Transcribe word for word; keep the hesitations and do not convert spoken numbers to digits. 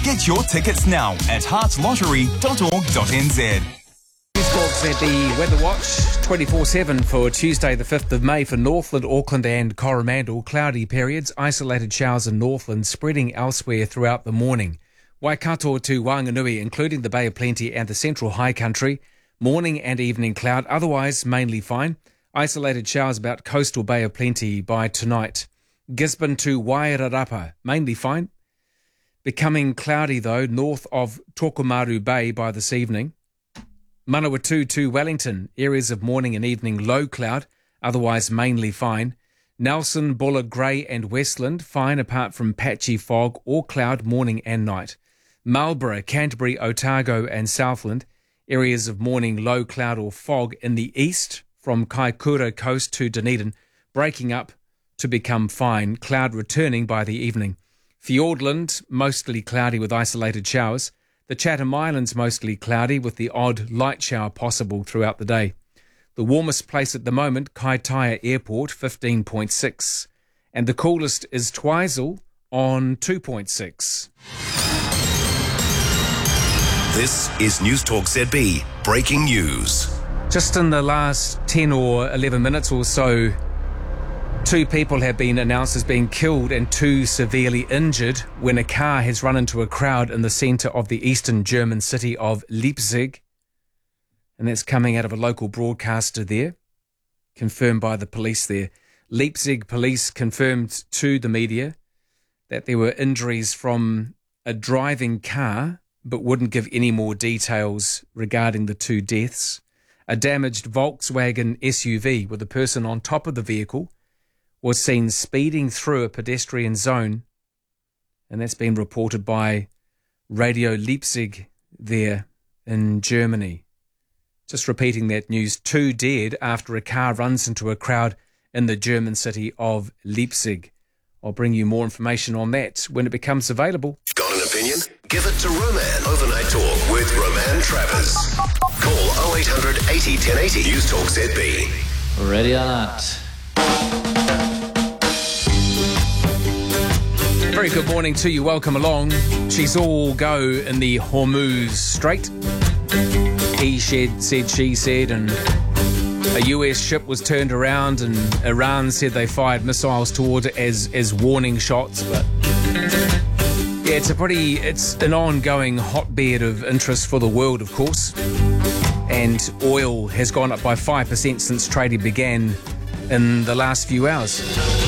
Get your tickets now at hearts lottery dot org dot n z. News Talks at the Weather Watch twenty-four seven for Tuesday the fifth of May for Northland, Auckland and Coromandel. Cloudy periods, isolated showers in Northland, spreading elsewhere throughout the morning. Waikato to Whanganui, including the Bay of Plenty and the Central High Country. Morning and evening cloud, otherwise mainly fine. Isolated showers about coastal Bay of Plenty by tonight. Gisborne to Wairarapa, mainly fine. Becoming cloudy though, north of Tokomaru Bay by this evening. Manawatu to Wellington, areas of morning and evening low cloud, otherwise mainly fine. Nelson, Buller, Grey and Westland, fine apart from patchy fog or cloud morning and night. Marlborough, Canterbury, Otago and Southland, areas of morning low cloud or fog in the east from Kaikoura coast to Dunedin, breaking up to become fine, cloud returning by the evening. Fiordland, mostly cloudy with isolated showers. The Chatham Islands mostly cloudy with the odd light shower possible throughout the day. The warmest place at the moment, Kaitaia Airport, fifteen point six. And the coolest is Twizel on two point six. This is News Talk Z B, breaking news. Just in the last ten or eleven minutes or so, two people have been announced as being killed and two severely injured when a car has run into a crowd in the centre of the eastern German city of Leipzig. And that's coming out of a local broadcaster there, confirmed by the police there. Leipzig police confirmed to the media that there were injuries from a driving car, but wouldn't give any more details regarding the two deaths. A damaged Volkswagen S U V with a person on top of the vehicle was seen speeding through a pedestrian zone, and that's been reported by Radio Leipzig there in Germany. Just repeating that news, two dead after a car runs into a crowd in the German city of Leipzig. I'll bring you more information on that when it becomes available. Got an opinion? Give it to Roman. Overnight Talk with Roman Travers. Call oh eight hundred eighty ten eighty. News Talk Z B. Ready or not. Very good morning to you. Welcome along. She's all go in the Hormuz Strait. He said, said, she said, and a U S ship was turned around and Iran said they fired missiles toward it as, as warning shots. But yeah, it's a pretty, it's an ongoing hotbed of interest for the world, of course. And oil has gone up by five percent since trading began in the last few hours.